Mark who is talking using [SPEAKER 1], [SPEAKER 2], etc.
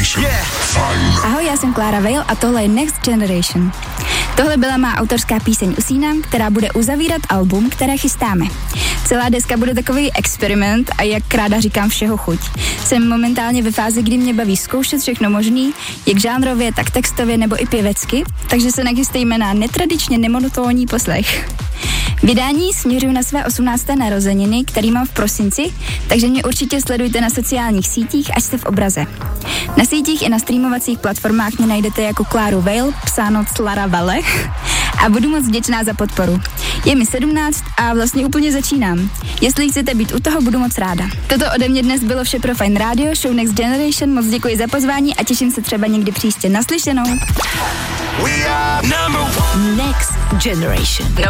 [SPEAKER 1] Generation.
[SPEAKER 2] Ahoj, já jsem Klára Vale a tohle je Next Generation. Tohle byla má autorská píseň Usínám, která bude uzavírat album, které chystáme. Celá deska bude takový experiment a jak ráda říkám, všeho chuť. Jsem momentálně ve fázi, kdy mě baví zkoušet všechno možný, jak žánrově, tak textově nebo i pěvecky, takže se nachystejme na netradičně nemonotónní poslech. Vydání směřuju na své 18. narozeniny, který mám v prosinci, takže mě určitě sledujte na sociálních sítích, až jste v obraze. Na sítích i na streamovacích platformách mě najdete jako Kláru Vale, psáno Clara Vale, a budu moc vděčná za podporu. Je mi 17 a vlastně úplně začínám. Jestli chcete být u toho, budu moc ráda. Toto ode mě dnes bylo vše pro Fajn Radio, show Next Generation, moc děkuji za pozvání a těším se třeba někdy příště. Naslyšenou.
[SPEAKER 3] Next Generation.